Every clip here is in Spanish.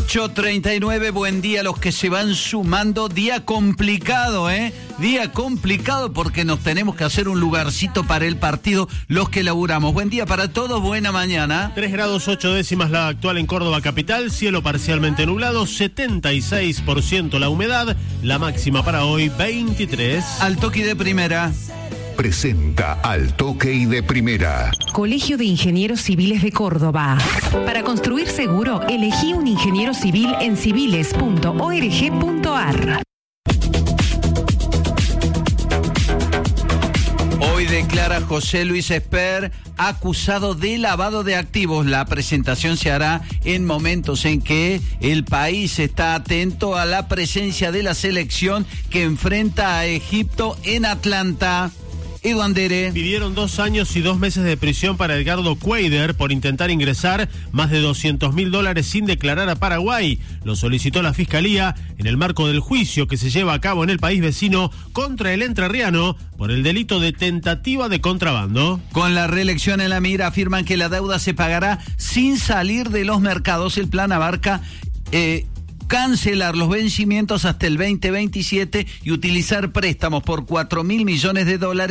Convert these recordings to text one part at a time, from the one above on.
8:39, buen día a los que se van sumando. Día complicado, Día complicado porque nos tenemos que hacer un lugarcito para el partido, los que laburamos. Buen día para todos, buena mañana. 3 grados 8 décimas la actual en Córdoba capital, cielo parcialmente nublado, 76% la humedad, la máxima para hoy 23. Al toque de primera. Presenta Al Toque y de Primera. Colegio de Ingenieros Civiles de Córdoba. Para construir seguro, elegí un ingeniero civil en civiles.org.ar. Hoy declara José Luis Esper, acusado de lavado de activos. La presentación se hará en momentos en que el país está atento a la presencia de la selección que enfrenta a Egipto en Atlanta. Edu Andere. Pidieron 2 años y 2 meses de prisión para Edgardo Cuader por intentar ingresar más de $200.000 sin declarar a Paraguay. Lo solicitó la Fiscalía en el marco del juicio que se lleva a cabo en el país vecino contra el entrerriano por el delito de tentativa de contrabando. Con la reelección en la mira, afirman que la deuda se pagará sin salir de los mercados. El plan abarca cancelar los vencimientos hasta el 2027 y utilizar préstamos por $4.000 millones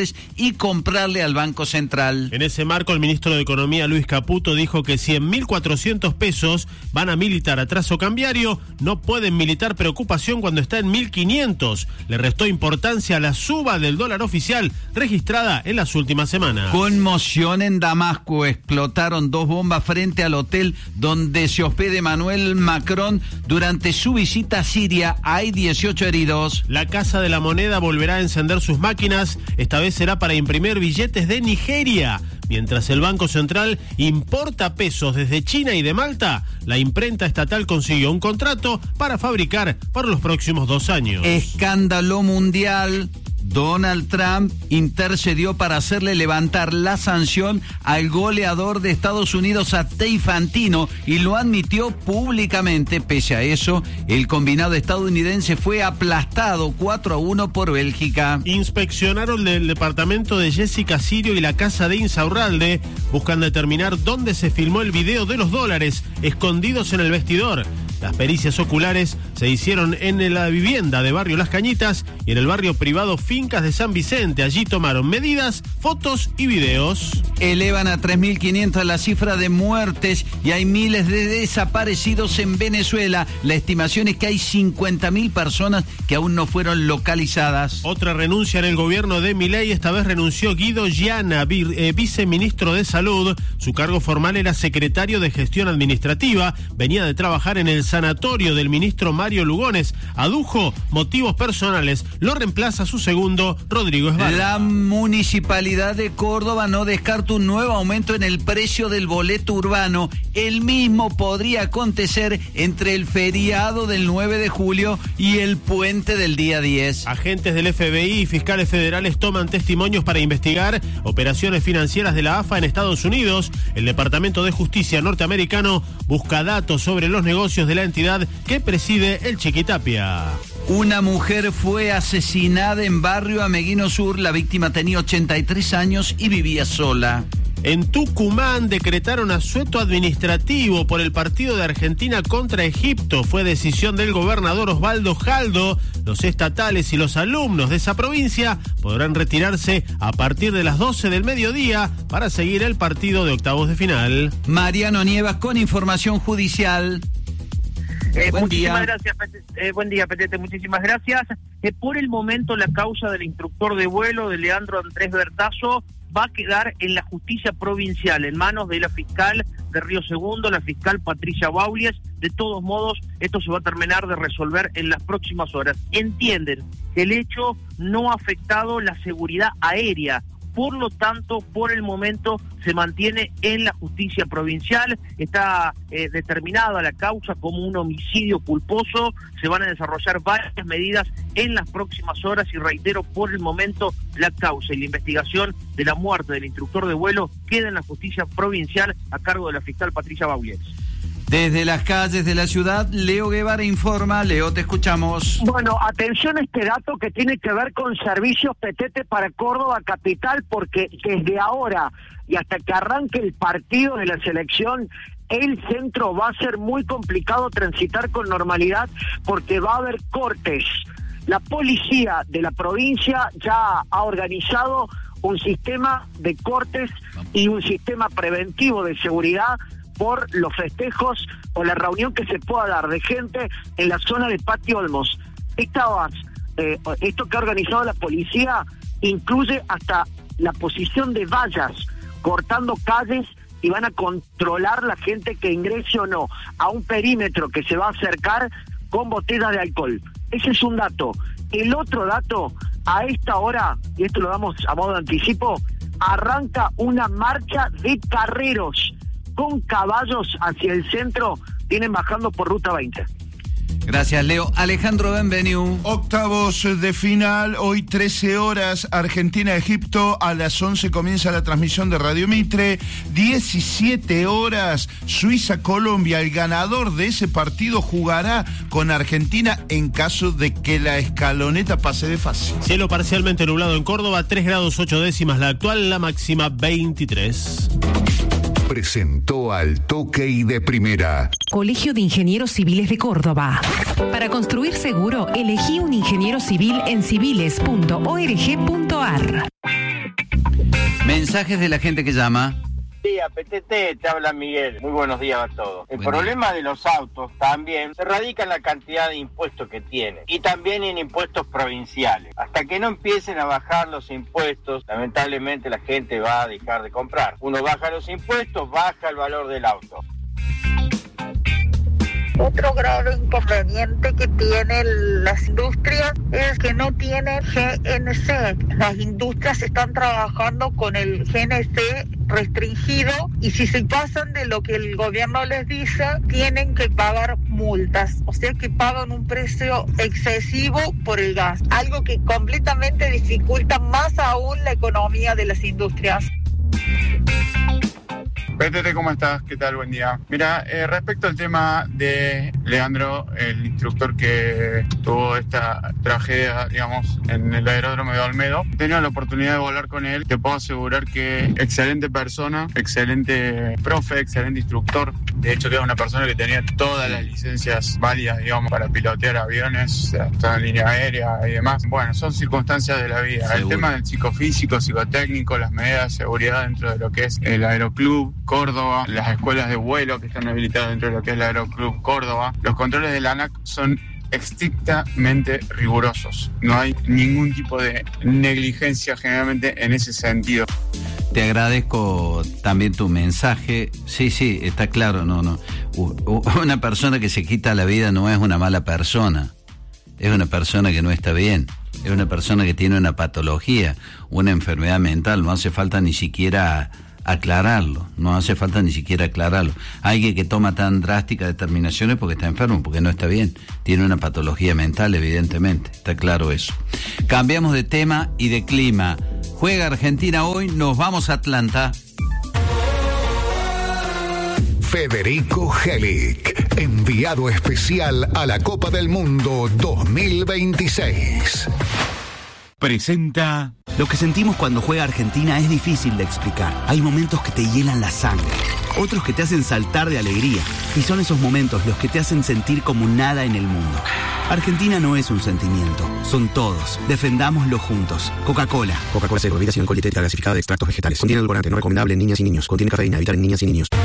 y comprarle al Banco Central. En ese marco, el ministro de Economía, Luis Caputo, dijo que si en 1.400 pesos van a militar atraso cambiario, no pueden militar preocupación cuando está en 1.500. Le restó importancia a la suba del dólar oficial registrada en las últimas semanas. Conmoción en Damasco. Explotaron 2 bombas frente al hotel donde se hospede Emmanuel Macron durante su visita a Siria. Hay 18 heridos. La Casa de la Moneda volverá a encender sus máquinas. Esta vez será para imprimir billetes de Nigeria. Mientras el Banco Central importa pesos desde China y de Malta, la imprenta estatal consiguió un contrato para fabricar por los próximos 2 años. Escándalo mundial. Donald Trump intercedió para hacerle levantar la sanción al goleador de Estados Unidos, a Infantino, y lo admitió públicamente. Pese a eso, el combinado estadounidense fue aplastado 4-1 por Bélgica. Inspeccionaron el departamento de Jessica Sirio y la casa de Insaurralde. Buscan determinar dónde se filmó el video de los dólares escondidos en el vestidor. Las pericias oculares se hicieron en la vivienda de barrio Las Cañitas y en el barrio privado Fincas de San Vicente. Allí tomaron medidas, fotos y videos. Elevan a 3.500 la cifra de muertes y hay miles de desaparecidos en Venezuela. La estimación es que hay 50.000 personas que aún no fueron localizadas. Otra renuncia en el gobierno de Milei. Esta vez renunció Guido Llana, viceministro de Salud. Su cargo formal era secretario de Gestión Administrativa. Venía de trabajar en el sanatorio del ministro Mario Lugones. Adujo motivos personales. Lo reemplaza su segundo, Rodrigo Esbarra. La Municipalidad de Córdoba no descarta un nuevo aumento en el precio del boleto urbano. El mismo podría acontecer entre el feriado del 9 de julio y el puente del día 10. Agentes del FBI y fiscales federales toman testimonios para investigar operaciones financieras de la AFA en Estados Unidos. El Departamento de Justicia norteamericano busca datos sobre los negocios de la entidad que preside el Chiquitapia. Una mujer fue asesinada en barrio Ameguino Sur. La víctima tenía 83 años y vivía sola. En Tucumán decretaron asueto administrativo por el partido de Argentina contra Egipto. Fue decisión del gobernador Osvaldo Jaldo. Los estatales y los alumnos de esa provincia podrán retirarse a partir de las 12 del mediodía para seguir el partido de octavos de final. Mariano Nievas con información judicial. Muchísimas gracias, buen día, Petete, muchísimas gracias. Por el momento la causa del instructor de vuelo de Leandro Andrés Bertazo va a quedar en la justicia provincial, en manos de la fiscal de Río Segundo, la fiscal Patricia Baulies. De todos modos, esto se va a terminar de resolver en las próximas horas. Entienden que el hecho no ha afectado la seguridad aérea. Por lo tanto, por el momento se mantiene en la justicia provincial. Está determinada la causa como un homicidio culposo. Se van a desarrollar varias medidas en las próximas horas y reitero, por el momento la causa y la investigación de la muerte del instructor de vuelo queda en la justicia provincial a cargo de la fiscal Patricia Baulies. Desde las calles de la ciudad, Leo Guevara informa. Leo, te escuchamos. Bueno, atención a este dato que tiene que ver con servicios Petete para Córdoba capital, porque desde ahora y hasta que arranque el partido de la selección el centro va a ser muy complicado transitar con normalidad porque va a haber cortes. La policía de la provincia ya ha organizado un sistema de cortes y un sistema preventivo de seguridad por los festejos o la reunión que se pueda dar de gente en la zona de Patio Olmos. Esto que ha organizado la policía incluye hasta la posición de vallas, cortando calles, y van a controlar la gente que ingrese o no a un perímetro que se va a acercar con botellas de alcohol. Ese es un dato. El otro dato, a esta hora, y esto lo damos a modo de anticipo, arranca una marcha de carreros con caballos hacia el centro, vienen bajando por Ruta 20. Gracias, Leo. Alejandro, bienvenido. Octavos de final, hoy 13 horas, Argentina-Egipto, a las 11 comienza la transmisión de Radio Mitre, 17 horas, Suiza-Colombia, el ganador de ese partido jugará con Argentina en caso de que la escaloneta pase de fase. Cielo parcialmente nublado en Córdoba, 3 grados 8 décimas la actual, la máxima 23. Presentó Al Toque y de Primera. Colegio de Ingenieros Civiles de Córdoba. Para construir seguro, elegí un ingeniero civil en civiles.org.ar. Mensajes de la gente que llama. Día, PTT, te habla Miguel. Muy buenos días a todos. El problema de los autos también se radica en la cantidad de impuestos que tienen y también en impuestos provinciales. Hasta que no empiecen a bajar los impuestos, lamentablemente la gente va a dejar de comprar. Uno baja los impuestos, baja el valor del auto. Otro grave inconveniente que tienen las industrias es que no tienen GNC. Las industrias están trabajando con el GNC restringido y si se pasan de lo que el gobierno les dice, tienen que pagar multas. O sea que pagan un precio excesivo por el gas, algo que completamente dificulta más aún la economía de las industrias. PTT, ¿cómo estás? ¿Qué tal? Buen día. Mira, respecto al tema de Leandro, el instructor que tuvo esta tragedia, digamos, en el aeródromo de Olmedo, he tenido la oportunidad de volar con él. Te puedo asegurar que excelente persona, excelente profe, excelente instructor. De hecho, que era una persona que tenía todas las licencias válidas, digamos, para pilotear aviones, hasta en línea aérea y demás. Bueno, son circunstancias de la vida. Seguro. El tema del psicofísico, psicotécnico, las medidas de seguridad dentro de lo que es el Aeroclub Córdoba, las escuelas de vuelo que están habilitadas dentro de lo que es el Aeroclub Córdoba. Los controles de la ANAC son estrictamente rigurosos. No hay ningún tipo de negligencia generalmente en ese sentido. Te agradezco también tu mensaje. Sí, está claro, no. Una persona que se quita la vida no es una mala persona. Es una persona que no está bien. Es una persona que tiene una patología, una enfermedad mental. No hace falta ni siquiera aclararlo. Alguien que toma tan drásticas determinaciones porque está enfermo, porque no está bien. Tiene una patología mental, evidentemente. Está claro eso. Cambiamos de tema y de clima. Juega Argentina hoy, nos vamos a Atlanta. Federico Helic, enviado especial a la Copa del Mundo 2026. Presenta. Lo que sentimos cuando juega Argentina es difícil de explicar. Hay momentos que te hielan la sangre, otros que te hacen saltar de alegría. Y son esos momentos los que te hacen sentir como nada en el mundo. Argentina no es un sentimiento, son todos. Defendámoslo juntos. Coca-Cola. Coca-Cola Cero, bebida sin alcohol dietética gasificada de extractos vegetales. Contiene edulcorante, no recomendable en niñas y niños. Contiene cafeína, evitar en niñas y niños.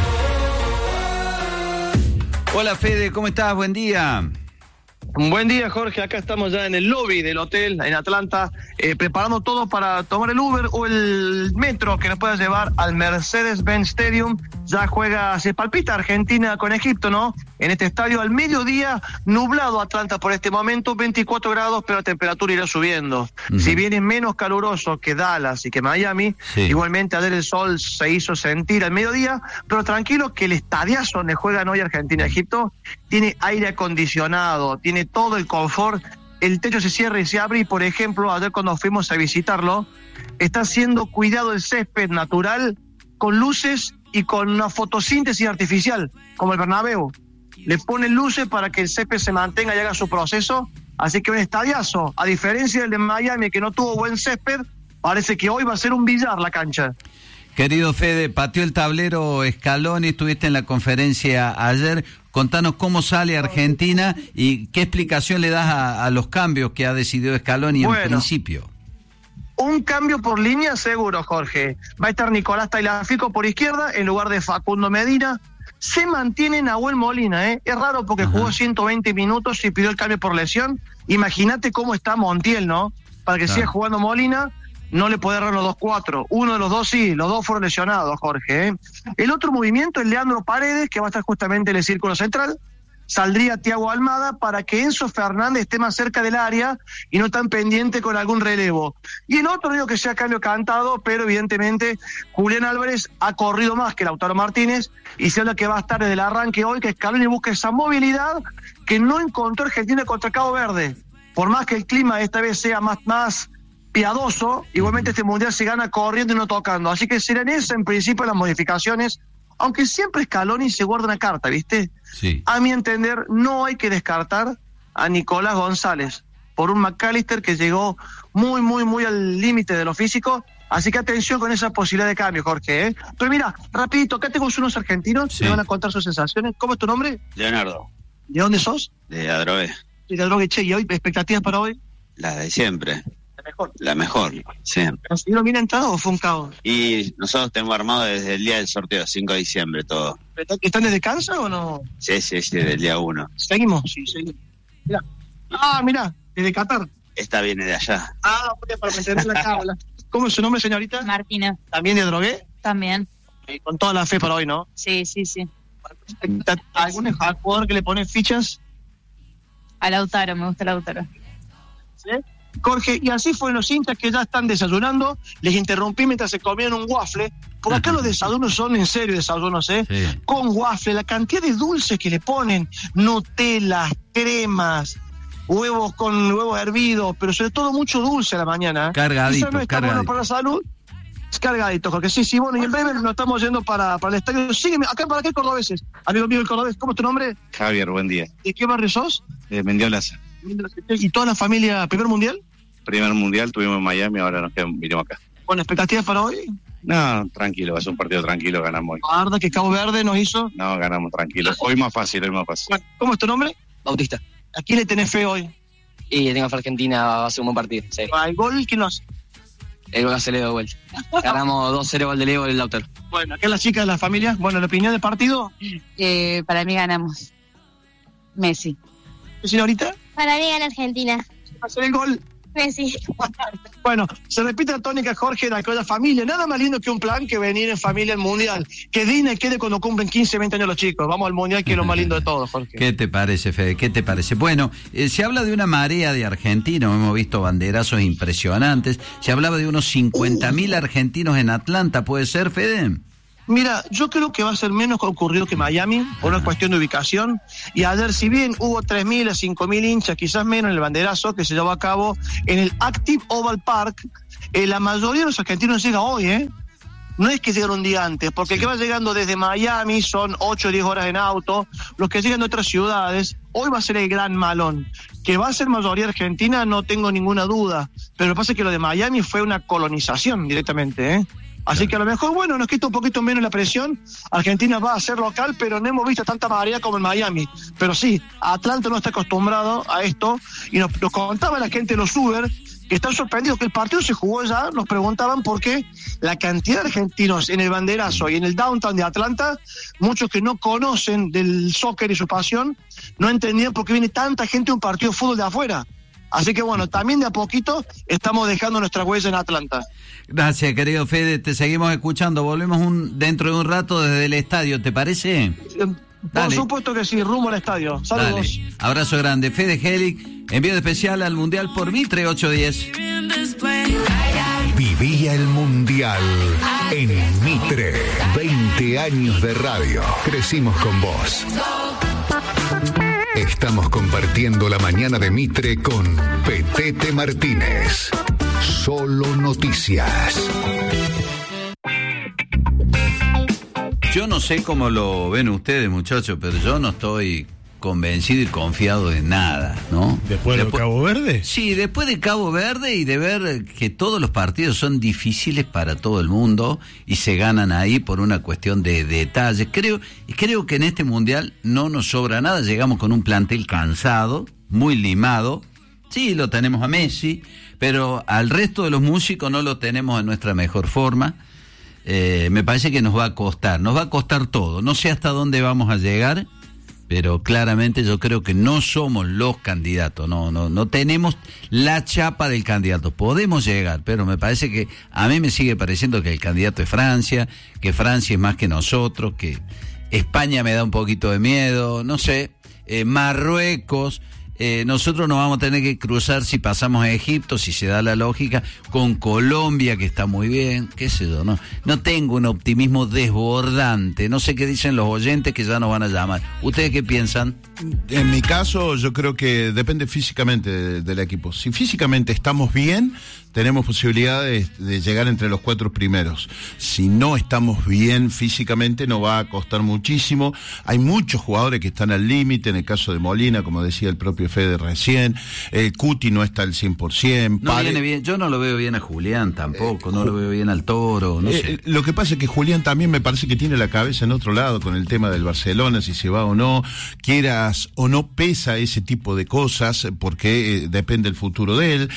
Hola Fede, ¿cómo estás? Buen día. Buen día, Jorge. Acá estamos ya en el lobby del hotel en Atlanta, preparando todo para tomar el Uber o el metro que nos pueda llevar al Mercedes-Benz Stadium. Ya se palpita Argentina con Egipto, ¿no? En este estadio al mediodía, nublado Atlanta por este momento, 24 grados, pero la temperatura irá subiendo. Uh-huh. Si bien es menos caluroso que Dallas y que Miami, sí. Igualmente ayer el sol se hizo sentir al mediodía, pero tranquilo que el estadiazo donde juegan hoy Argentina y Egipto tiene aire acondicionado, tiene todo el confort, el techo se cierra y se abre y, por ejemplo, ayer cuando fuimos a visitarlo, está siendo cuidado el césped natural con luces y con una fotosíntesis artificial, como el Bernabéu. Le ponen luces para que el césped se mantenga y haga su proceso, así que un estadiazo, a diferencia del de Miami que no tuvo buen césped, parece que hoy va a ser un billar la cancha. Querido Fede, pateó el tablero Scaloni, estuviste en la conferencia ayer. Contanos cómo sale Argentina y qué explicación le das a los cambios que ha decidido Scaloni en principio. Un cambio por línea seguro, Jorge. Va a estar Nicolás Tagliafico por izquierda en lugar de Facundo Medina. Se mantiene Nahuel Molina, Es raro porque jugó 120 minutos y pidió el cambio por lesión. Imagínate cómo está Montiel, ¿no? Para que siga jugando Molina, no le puede agarrar los 2-4. Uno de los dos sí, los dos fueron lesionados, Jorge. El otro movimiento es Leandro Paredes, que va a estar justamente en el círculo central. Saldría Thiago Almada para que Enzo Fernández esté más cerca del área y no tan pendiente con algún relevo. Y el otro, digo que sea cambio cantado, pero evidentemente Julián Álvarez ha corrido más que Lautaro Martínez y se habla que va a estar desde el arranque hoy, que Scaloni busca esa movilidad que no encontró Argentina contra Cabo Verde. Por más que el clima esta vez sea más piadoso, igualmente este mundial se gana corriendo y no tocando. Así que serán esas en principio las modificaciones, aunque siempre Scaloni se guarda una carta, ¿viste? Sí. A mi entender, no hay que descartar a Nicolás González por un McAllister que llegó muy al límite de lo físico. Así que atención con esa posibilidad de cambio, Jorge. Pero mira, rapidito, acá tengo unos argentinos que van a contar sus sensaciones. ¿Cómo es tu nombre? Leonardo. ¿De dónde sos? De Adrogué. De Adrogué, che. ¿Y hoy expectativas para hoy? La de siempre. La mejor, siempre. ¿Consiguieron bien entrado o fue un caos? Y nosotros tenemos armado desde el día del sorteo, 5 de diciembre, todo. ¿Están desde Kansas o no? Sí, desde el día 1. ¿Seguimos? Sí, seguimos. Mirá. Mirá, desde Qatar. Esta viene de allá. Para mantener la cábala. ¿Cómo es su nombre, señorita? Martina. ¿También de Adrogué? También. Con toda la fe para hoy, ¿no? Sí. ¿Algún jugador que le pone fichas? A Lautaro, me gusta Lautaro. ¿Sí? Jorge, y así fueron los hinchas que ya están desayunando. Les interrumpí mientras se comían un waffle, porque acá los desayunos son en serio desayunos, Sí. Con waffle, la cantidad de dulces que le ponen, Nutella, cremas, huevos con huevos hervidos, pero sobre todo mucho dulce a la mañana. Cargadito, Eso no está bueno para la salud. Es cargadito, Jorge. Sí, bueno, y en breve nos estamos yendo para el estadio. Sígueme, acá para qué cordobeses. Amigo mío el cordobés, ¿cómo es tu nombre? Javier, buen día. ¿De qué barrio sos? Mendiolaza. ¿Y toda la familia, primer mundial? Primer mundial, tuvimos en Miami, ahora vinimos acá. ¿Con expectativas para hoy? No, tranquilo, va a ser un partido tranquilo, ganamos hoy. ¿Guarda que Cabo Verde nos hizo? No, ganamos tranquilo. Hoy más fácil. Bueno, ¿cómo es tu nombre? Bautista. ¿A quién le tenés fe hoy? Y tengo fe Argentina, va a ser un buen partido. Sí. ¿El gol quién lo hace? El gol hace Leo de vuelta. Ganamos 2-0 gol de Leo y el Lautaro. Bueno, acá las chicas de la familia. Bueno, ¿la opinión del partido? Para mí ganamos. Messi. ¿Señorita? Para mí gana Argentina. ¿Va a ser el gol? Messi. Bueno, se repite la tónica, Jorge, de aquella familia. Nada más lindo que un plan que venir en familia al Mundial. Que Disney quede cuando cumplen 15, 20 años los chicos. Vamos al Mundial, que es lo más lindo de todo, Jorge. ¿Qué te parece, Fede? ¿Qué te parece? Bueno, se habla de una marea de argentinos. Hemos visto banderazos impresionantes. Se hablaba de unos 50.000 argentinos en Atlanta. ¿Puede ser, Fede? Mira, yo creo que va a ser menos concurrido que Miami, por una cuestión de ubicación. Y ayer, si bien hubo 3.000 a 5.000 hinchas, quizás menos en el banderazo que se llevó a cabo en el Active Oval Park, la mayoría de los argentinos llega hoy, No es que llegaron un día antes, porque el que va llegando desde Miami son 8 o 10 horas en auto. Los que llegan de otras ciudades, hoy va a ser el gran malón. Que va a ser mayoría argentina, no tengo ninguna duda. Pero lo que pasa es que lo de Miami fue una colonización directamente, Así que a lo mejor, bueno, nos quita un poquito menos la presión. Argentina va a ser local, pero no hemos visto tanta marea como en Miami. Pero sí, Atlanta no está acostumbrado a esto. Y nos contaba la gente de los Uber, que están sorprendidos que el partido se jugó ya. Nos preguntaban por qué la cantidad de argentinos en el banderazo y en el downtown de Atlanta, muchos que no conocen del soccer y su pasión, no entendían por qué viene tanta gente a un partido de fútbol de afuera. Así que bueno, también de a poquito estamos dejando nuestra huella en Atlanta. Gracias, querido Fede, te seguimos escuchando. Volvemos dentro de un rato desde el estadio, ¿te parece? Por supuesto que sí, rumbo al estadio. Saludos. Dale. Abrazo grande. Fede Helig, envío especial al Mundial por Mitre 810. Vivía el Mundial en Mitre. 20 años de radio. Crecimos con vos. Estamos compartiendo la mañana de Mitre con Petete Martínez. Solo noticias. Yo no sé cómo lo ven ustedes, muchachos, pero yo no estoy convencido y confiado de nada, ¿no? ¿Después de Cabo Verde? Sí, después de Cabo Verde y de ver que todos los partidos son difíciles para todo el mundo y se ganan ahí por una cuestión de detalles. Creo que en este Mundial no nos sobra nada, llegamos con un plantel cansado, muy limado. Sí, lo tenemos a Messi, pero al resto de los músicos no lo tenemos en nuestra mejor forma. Me parece que nos va a costar todo. No sé hasta dónde vamos a llegar, pero claramente yo creo que no somos los candidatos, no tenemos la chapa del candidato. Podemos llegar, pero me parece que a mí me sigue pareciendo que el candidato es Francia, que Francia es más que nosotros, que España me da un poquito de miedo, no sé, Marruecos. Nosotros nos vamos a tener que cruzar, si pasamos a Egipto, si se da la lógica, con Colombia, que está muy bien, qué sé yo, no tengo un optimismo desbordante, no sé qué dicen los oyentes que ya nos van a llamar. ¿Ustedes qué piensan? En mi caso, yo creo que depende físicamente del equipo. Si físicamente estamos bien, tenemos posibilidades de llegar entre los 4 primeros. Si no estamos bien físicamente, nos va a costar muchísimo. Hay muchos jugadores que están al límite, en el caso de Molina, como decía el propio Fede recién, Cuti no está al 100%. No viene bien. Yo no lo veo bien a Julián tampoco, no lo veo bien al Toro, no sé. Lo que pasa es que Julián también me parece que tiene la cabeza en otro lado con el tema del Barcelona, si se va o no, quieras o no, pesa ese tipo de cosas, porque depende el futuro de él.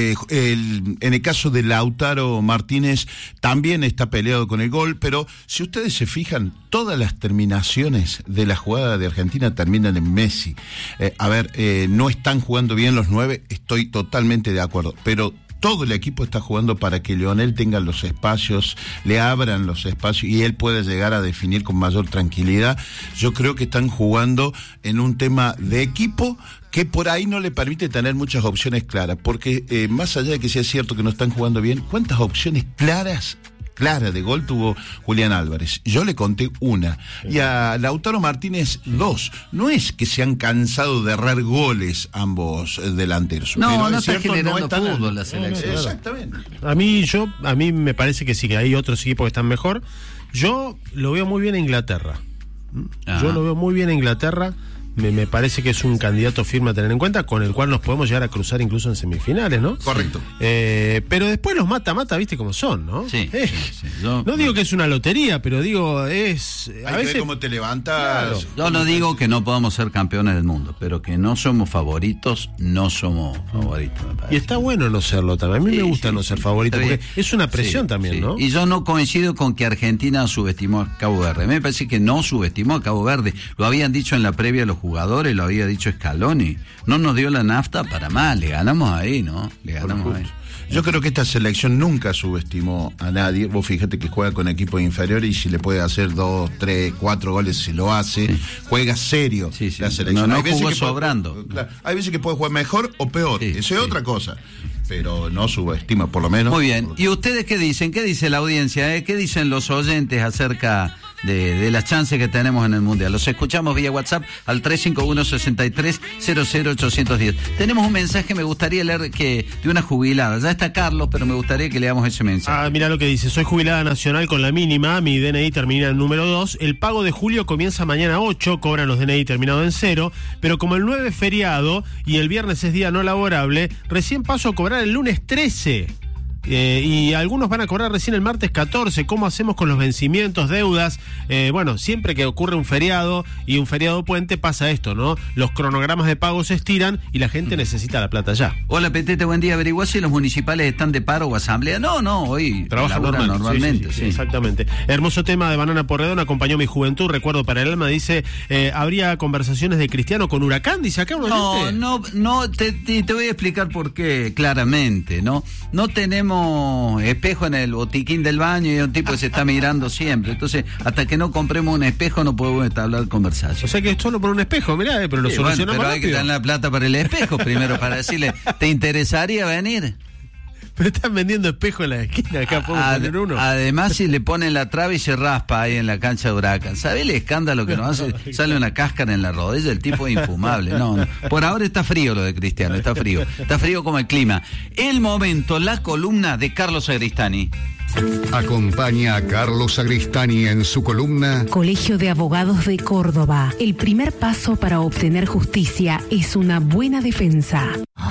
En el caso de Lautaro Martínez también está peleado con el gol, pero si ustedes se fijan, todas las terminaciones de la jugada de Argentina terminan en Messi. No están jugando bien los 9, estoy totalmente de acuerdo, pero todo el equipo está jugando para que Lionel tenga los espacios, le abran los espacios y él pueda llegar a definir con mayor tranquilidad. Yo creo que están jugando en un tema de equipo que por ahí no le permite tener muchas opciones claras, porque más allá de que sea cierto que no están jugando bien, ¿cuántas opciones claras de gol tuvo Julián Álvarez? Yo le conté una, y a Lautaro Martínez 2. No es que se han cansado de errar goles ambos delanteros. No está generando fútbol la selección. Exactamente. A mí me parece que sí, que hay otros equipos que están mejor. Yo lo veo muy bien a Inglaterra. Yo lo veo muy bien a Inglaterra. Me parece que es un candidato firme a tener en cuenta, con el cual nos podemos llegar a cruzar incluso en semifinales, ¿no? Correcto. Pero después los mata, viste cómo son, ¿no? Sí. No digo que es una lotería, pero digo, es... Hay que ver cómo te levantas. Claro. Yo no digo que no podamos ser campeones del mundo, pero que no somos favoritos, me parece. Y está bueno no serlo también. A mí me gusta no ser favorito, porque es una presión también, ¿no? Y yo no coincido con que Argentina subestimó a Cabo Verde. Me parece que no subestimó a Cabo Verde. Lo habían dicho en la previa los jugadores, lo había dicho Scaloni. No nos dio la nafta para más, le ganamos ahí, ¿no? Yo creo que esta selección nunca subestimó a nadie. Vos fíjate que juega con equipos inferiores y si le puede hacer 2, 3, 4 goles, si lo hace, juega serio la selección. No jugó sobrando. Hay veces que puede jugar mejor o peor, eso es otra cosa, pero no subestima, por lo menos. Muy bien, ¿y ustedes qué dicen? ¿Qué dice la audiencia? ¿Qué dicen los oyentes acerca de las chances que tenemos en el Mundial? Los escuchamos vía WhatsApp al 351-63-00810. Tenemos un mensaje, me gustaría leer, de una jubilada. Ya está Carlos, pero me gustaría que leamos ese mensaje. Mira lo que dice: soy jubilada nacional con la mínima, mi DNI termina en número 2, el pago de julio comienza mañana 8, cobran los DNI terminados en 0, pero como el 9 es feriado y el viernes es día no laborable, recién paso a cobrar el lunes 13. Y algunos van a cobrar recién el martes 14. ¿Cómo hacemos con los vencimientos, deudas? Bueno, siempre que ocurre un feriado y un feriado puente pasa esto, ¿no? Los cronogramas de pago se estiran y la gente necesita la plata ya. Hola, Petete, buen día. ¿Averiguá si los municipales están de paro o asamblea? No, hoy trabajan normalmente. Sí, exactamente. Hermoso tema de Banana Porredón, acompañó mi juventud, recuerdo para el alma. Dice, ¿habría conversaciones de Cristiano con Huracán? Dice acá. No, te voy a explicar por qué, claramente, ¿no? No tenemos espejo en el botiquín del baño y hay un tipo que se está mirando siempre. Entonces, hasta que no compremos un espejo no podemos entablar conversación. O sea que es solo por un espejo, mirá, pero lo solucionamos pero rápido. Hay que tener la plata para el espejo primero, para decirle, ¿te interesaría venir? Pero están vendiendo espejos en la esquina, acá podemos poner uno. Además, si le ponen la traba y se raspa ahí en la cancha de Huracán. ¿Sabés el escándalo que nos hace? Sale una cáscara en la rodilla, el tipo es infumable. No. Por ahora está frío lo de Cristiano, está frío. Está frío como el clima. El momento, la columna de Carlos Sagristani. Acompaña a Carlos Sagristani en su columna Colegio de Abogados de Córdoba. El primer paso para obtener justicia es una buena defensa.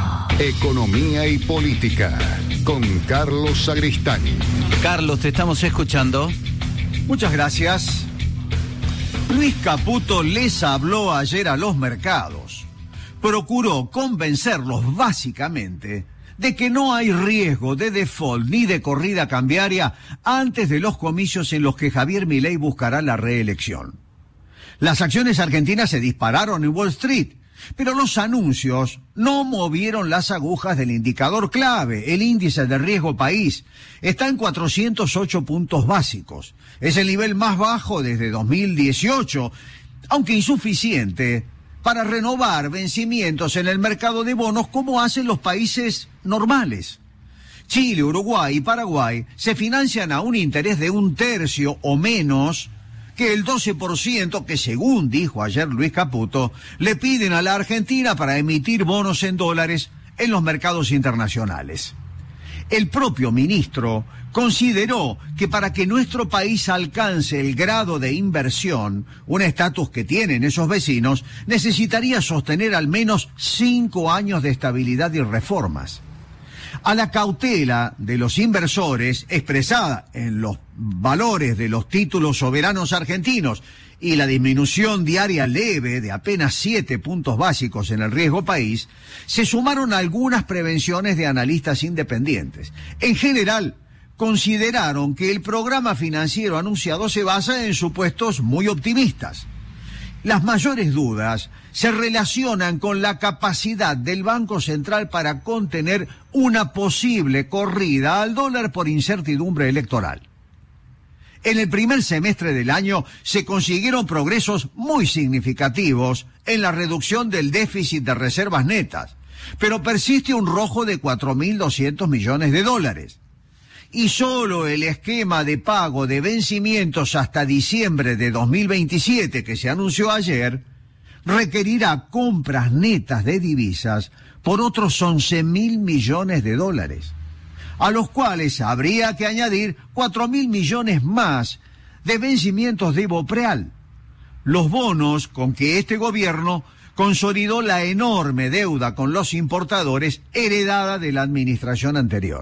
Economía y Política con Carlos Sagristani. Carlos, te estamos escuchando. Muchas gracias. Luis Caputo les habló ayer a los mercados. Procuró convencerlos básicamente de que no hay riesgo de default ni de corrida cambiaria antes de los comicios en los que Javier Milei buscará la reelección. Las acciones argentinas se dispararon en Wall Street, pero los anuncios no movieron las agujas del indicador clave, el índice de riesgo país. Está en 408 puntos básicos. Es el nivel más bajo desde 2018, aunque insuficiente para renovar vencimientos en el mercado de bonos como hacen los países normales. Chile, Uruguay y Paraguay se financian a un interés de 1/3 o menos que el 12% que, según dijo ayer Luis Caputo, le piden a la Argentina para emitir bonos en dólares en los mercados internacionales. El propio ministro consideró que para que nuestro país alcance el grado de inversión, un estatus que tienen esos vecinos, necesitaría sostener al menos 5 años de estabilidad y reformas. A la cautela de los inversores expresada en los valores de los títulos soberanos argentinos y la disminución diaria leve de apenas 7 puntos básicos en el riesgo país, se sumaron algunas prevenciones de analistas independientes. En general, consideraron que el programa financiero anunciado se basa en supuestos muy optimistas. Las mayores dudas se relacionan con la capacidad del Banco Central para contener una posible corrida al dólar por incertidumbre electoral. En el primer semestre del año se consiguieron progresos muy significativos en la reducción del déficit de reservas netas, pero persiste un rojo de 4.200 millones de dólares. Y solo el esquema de pago de vencimientos hasta diciembre de 2027 que se anunció ayer requerirá compras netas de divisas por otros 11.000 millones de dólares, a los cuales habría que añadir 4.000 millones más de vencimientos de Bopreal, los bonos con que este gobierno consolidó la enorme deuda con los importadores heredada de la administración anterior.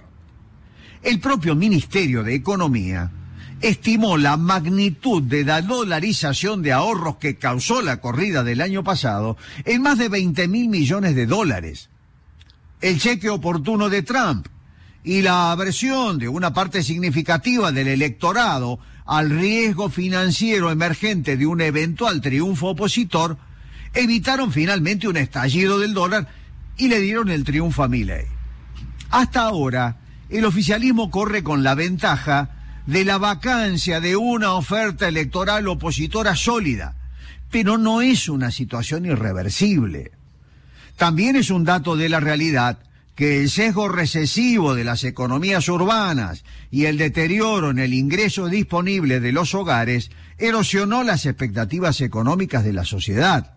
El propio Ministerio de Economía estimó la magnitud de la dolarización de ahorros que causó la corrida del año pasado en más de 20.000 millones de dólares. El cheque oportuno de Trump y la aversión de una parte significativa del electorado al riesgo financiero emergente de un eventual triunfo opositor evitaron finalmente un estallido del dólar y le dieron el triunfo a Milei. Hasta ahora, el oficialismo corre con la ventaja de la vacancia de una oferta electoral opositora sólida, pero no es una situación irreversible. También es un dato de la realidad que el sesgo recesivo de las economías urbanas y el deterioro en el ingreso disponible de los hogares erosionó las expectativas económicas de la sociedad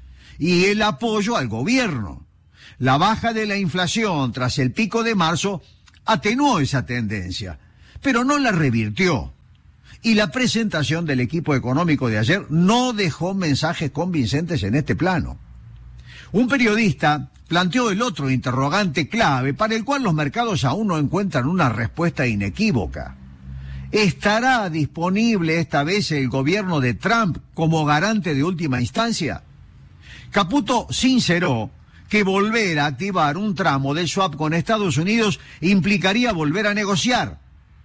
y el apoyo al gobierno. La baja de la inflación tras el pico de marzo atenuó esa tendencia, pero no la revirtió. Y la presentación del equipo económico de ayer no dejó mensajes convincentes en este plano. Un periodista planteó el otro interrogante clave para el cual los mercados aún no encuentran una respuesta inequívoca. ¿Estará disponible esta vez el gobierno de Trump como garante de última instancia? Caputo sinceró que volver a activar un tramo del swap con Estados Unidos implicaría volver a negociar.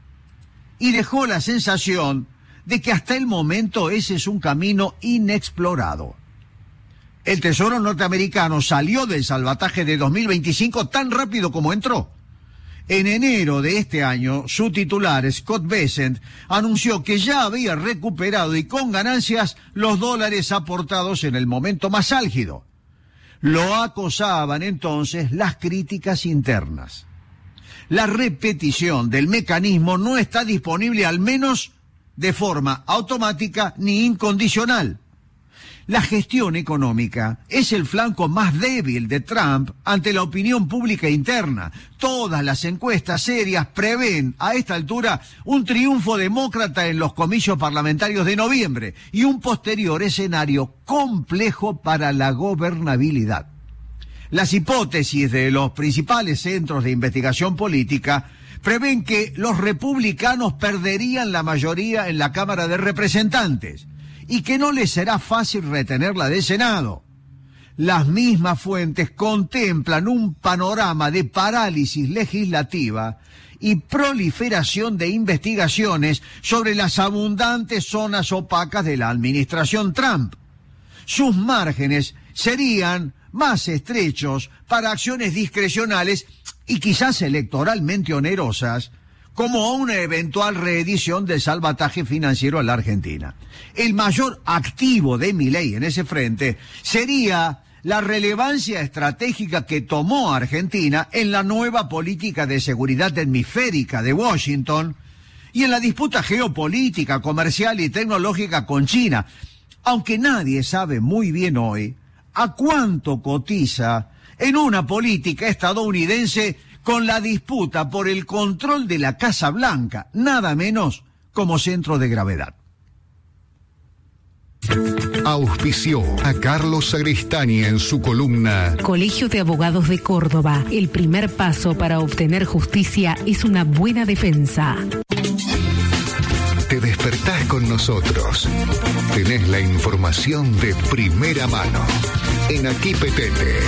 Y dejó la sensación de que hasta el momento ese es un camino inexplorado. El Tesoro norteamericano salió del salvataje de 2025 tan rápido como entró. En enero de este año, su titular, Scott Bessent, anunció que ya había recuperado y con ganancias los dólares aportados en el momento más álgido. Lo acosaban entonces las críticas internas. La repetición del mecanismo no está disponible, al menos de forma automática ni incondicional. La gestión económica es el flanco más débil de Trump ante la opinión pública interna. Todas las encuestas serias prevén a esta altura un triunfo demócrata en los comicios parlamentarios de noviembre y un posterior escenario complejo para la gobernabilidad. Las hipótesis de los principales centros de investigación política prevén que los republicanos perderían la mayoría en la Cámara de Representantes y que no les será fácil retenerla del Senado. Las mismas fuentes contemplan un panorama de parálisis legislativa y proliferación de investigaciones sobre las abundantes zonas opacas de la administración Trump. Sus márgenes serían más estrechos para acciones discrecionales y quizás electoralmente onerosas, como una eventual reedición del salvataje financiero a la Argentina. El mayor activo de Milei en ese frente sería la relevancia estratégica que tomó Argentina en la nueva política de seguridad hemisférica de Washington y en la disputa geopolítica, comercial y tecnológica con China, aunque nadie sabe muy bien hoy a cuánto cotiza en una política estadounidense con la disputa por el control de la Casa Blanca, nada menos como centro de gravedad. Auspició a Carlos Sagristani en su columna Colegio de Abogados de Córdoba. El primer paso para obtener justicia es una buena defensa. Te despertás con nosotros. Tenés la información de primera mano. En Aquí Petete.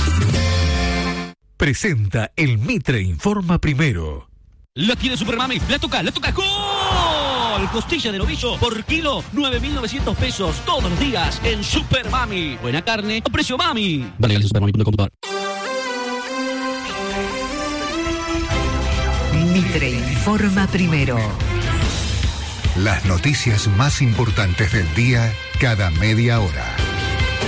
Presenta el Mitre Informa Primero. La tiene Supermami, la toca, ¡gol! Costilla de novillo por kilo, 9.900 pesos todos los días en Supermami. Buena carne, a precio mami. Vale, en supermami.com. Mitre Informa Primero. Las noticias más importantes del día cada media hora.